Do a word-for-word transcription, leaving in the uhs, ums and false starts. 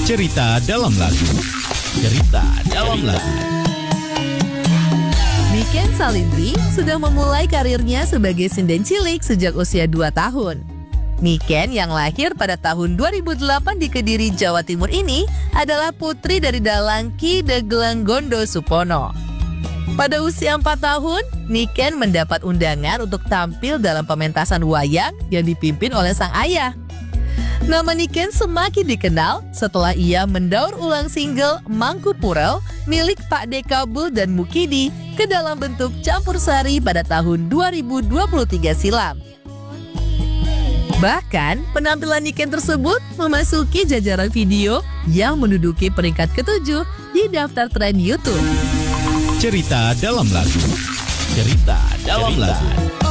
Cerita dalam lagu. Cerita dalam lagu. Niken Salindri sudah memulai karirnya sebagai sinden cilik sejak usia dua tahun. Niken yang lahir pada tahun dua ribu delapan di Kediri, Jawa Timur ini adalah putri dari dalang Ki Dagelang Gondo Supono. Pada usia empat tahun, Niken mendapat undangan untuk tampil dalam pementasan wayang yang dipimpin oleh sang ayah. Nama Niken semakin dikenal setelah ia mendaur ulang single Mangku Purel milik Pak D. Kabul dan Mukidi ke dalam bentuk campur sari pada tahun dua ribu dua puluh tiga silam. Bahkan, penampilan Niken tersebut memasuki jajaran video yang menduduki peringkat ketujuh di daftar tren YouTube. Cerita dalam lagu. Cerita dalam lagu.